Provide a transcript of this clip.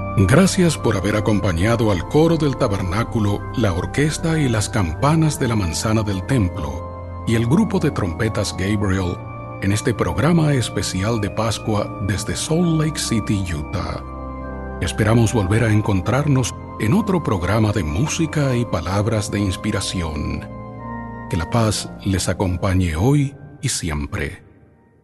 Gracias por haber acompañado al coro del tabernáculo, la orquesta y las campanas de la manzana del templo y el grupo de trompetas Gabriel en este programa especial de Pascua desde Salt Lake City, Utah. Esperamos volver a encontrarnos en otro programa de música y palabras de inspiración. Que la paz les acompañe hoy y siempre.